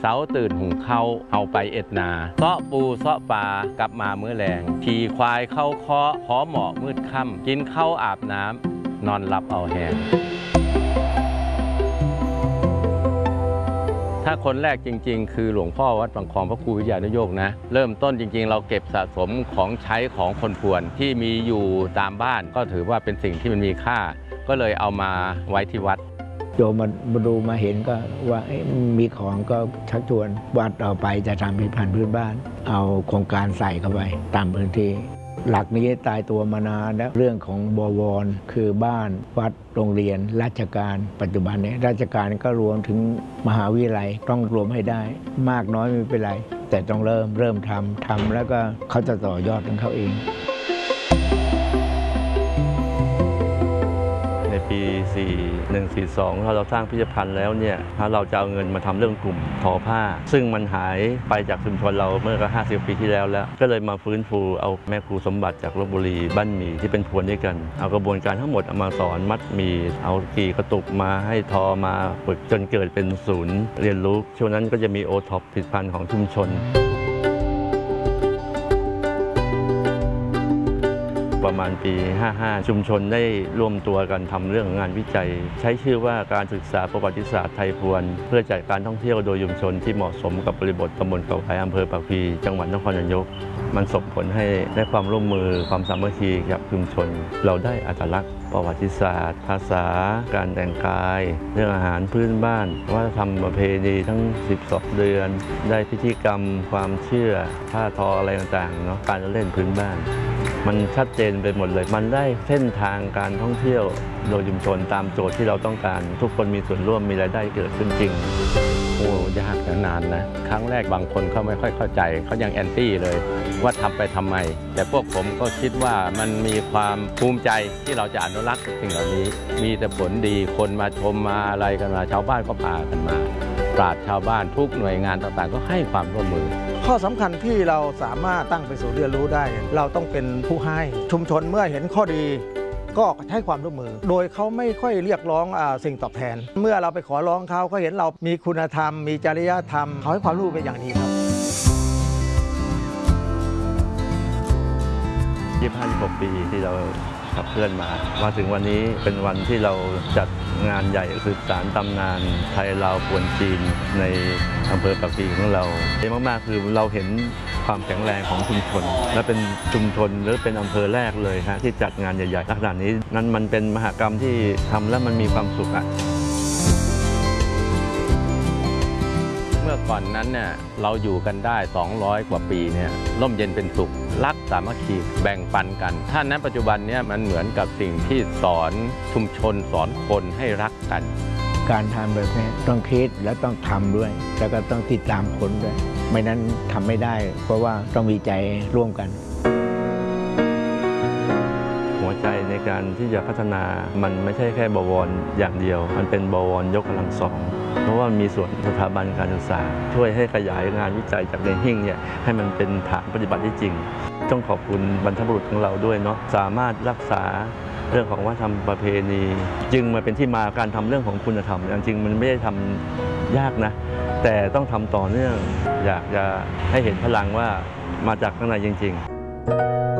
เสาตื่นหุงข้าวเอาไปเอ็ดนาเซาะปูเซาะปลากลับมามื้อแรงขี่ควายเข้าเคาะหอหมอกมืดค่ำกินข้าวอาบน้ำนอนหลับเอาแหงถ้าคนแรกจริงๆคือหลวงพ่อวัดบางคลองพระครูวิทยานุโยคนะเริ่มต้นจริงๆเราเก็บสะสมของใช้ของคนพวนที่มีอยู่ตามบ้านก็ถือว่าเป็นสิ่งที่มันมีค่าก็เลยเอามาไว้ที่วัดโยมมาดูมาเห็นก็ว่ามีของก็ชักชวนวัดเอาไปจะทำพิพิธภัณฑ์พื้นบ้านเอาโครงการใส่เข้าไปตามพื้นที่หลักนี้ตายตัวมานานแล้วเรื่องของบวรคือบ้านวัดโรงเรียนราชการปัจจุบันนี้ราชการก็รวมถึงมหาวิทยาลัยต้องรวมให้ได้มากน้อยไม่เป็นไรแต่ต้องเริ่มทำแล้วก็เขาจะต่อยอดของเขาเองในปี 4142เราสร้างพิพิธภัณฑ์แล้วเนี่ยเราจะเอาเงินมาทำเรื่องกลุ่มทอผ้าซึ่งมันหายไปจากชุมชนเราเมื่อ50 ปีที่แล้วก็เลยมาฟื้นฟูเอาแม่ครูสมบัติจากลพบุรีบ้านหมี่ที่เป็นพวนด้วยกันเอากระบวนการทั้งหมดเอามาสอนมัดหมี่เอากี่กระตุกมาให้ทอมาฝึกจนเกิดเป็นศูนย์เรียนรู้ช่วงนั้นก็จะมีโอท็อปผลิตภัณฑ์ของชุมชนประมาณปี 55 ชุมชนได้ร่วมตัวกันทำเรื่องงานวิจัยใช้ชื่อว่าการศึกษาประวัติศาสตร์ไทยพวนเพื่อจัดการท่องเที่ยวโดยชุมชนที่เหมาะสมกับบริบทตำบลเขาไผ่อำเภอปากพลีจังหวัดนครนายกมันส่งผลให้ได้ความร่วมมือความสามัคคีกับชุมชนเราได้อัตลักษณ์ประวัติศาสตร์ภาษาการแต่งกายเรื่องอาหารพื้นบ้านวัฒนธรรมประเพณีทั้ง12เดือนได้พิธีกรรมความเชื่อผ้าทออะไรต่างๆเนาะการเล่นพื้นบ้านมันชัดเจนไปหมดเลยมันได้เส้นทางการท่องเที่ยวโดยชุมชนตามโจทย์ที่เราต้องการทุกคนมีส่วนร่วมมีรายได้เกิดขึ้นจริงโอ้ยากนานนะครั้งแรกบางคนเขาไม่ค่อยเข้าใจเขายังแอนตี้เลยว่าทำไปทำไมแต่พวกผมก็คิดว่ามันมีความภูมิใจที่เราจะอนุรักษ์สิ่งเหล่านี้มีแต่ผลดีคนมาชมมาอะไรกันมาชาวบ้านก็พากันมาปราชญ์ชาวบ้านทุกหน่วยงานต่างๆก็ให้ความร่วมมือข้อสำคัญที่เราสามารถตั้งไปสู่เรียนรู้ได้เราต้องเป็นผู้ให้ชุมชนเมื่อเห็นข้อดีก็ให้ความร่วมมือโดยเขาไม่ค่อยเรียกร้องสิ่งตอบแทนเมื่อเราไปขอร้องเขาเห็นเรามีคุณธรรมมีจริยธรรมเขาให้ความร่วมมือเป็นอย่างดีครับ 25-26 ปีที่เราขับเคลื่อนมาถึงวันนี้เป็นวันที่เราจัดงานใหญ่สืบสานตำนานไทยลาวพวนจีนในอำเภอปากพลีของเราเยอะมากๆคือเราเห็นความแข็งแรงของชุมชนและเป็นชุมชนหรือเป็นอำเภอแรกเลยฮะที่จัดงานใหญ่ๆลักษณะนี้นั้นมันเป็นมหกรรมที่ทำแล้วมันมีความสุขอะเมื่อก่อนนั้นเนี่ยเราอยู่กันได้200 กว่าปีเนี่ยร่มเย็นเป็นสุขรักสามัคคีแบ่งปันกันถ้านั้นปัจจุบันเนี่ยมันเหมือนกับสิ่งที่สอนชุมชนสอนคนให้รักกันการทำแบบนี้ต้องคิดและต้องทำด้วยแล้วก็ต้องติดตามคนด้วยไม่นั้นทำไม่ได้เพราะว่าต้องมีใจร่วมกันหัวใจในการที่จะพัฒนามันไม่ใช่แค่บวรอย่างเดียวมันเป็นบวรยกกำลังสองเพราะว่ามีส่วนสถาบันการศึกษาช่วยให้ขยายงานวิจัยจากในหิ้งเนี่ยให้มันเป็นฐานปฏิบัติที่จริงต้องขอบคุณบรรพบุรุษของเราด้วยเนาะสามารถรักษาเรื่องของวัฒนธรรมประเพณีจึงมาเป็นที่มาการทำเรื่องของคุณธรรมจริงมันไม่ได้ทำยากนะแต่ต้องทำต่อเนื่องอยากจะให้เห็นพลังว่ามาจากข้างในจริงๆ